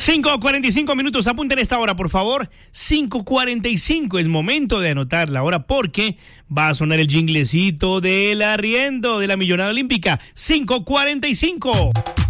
5:45, apunten esta hora, por favor. 5:45, es momento de anotar la hora porque va a sonar el jinglecito del arriendo de la Millonada Olímpica. 5:45.